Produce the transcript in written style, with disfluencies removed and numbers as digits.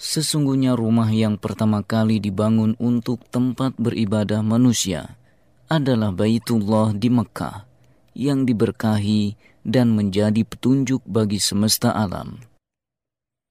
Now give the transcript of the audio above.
Sesungguhnya rumah yang pertama kali dibangun untuk tempat beribadah manusia adalah Baitullah di Mekah, yang diberkahi dan menjadi petunjuk bagi semesta alam.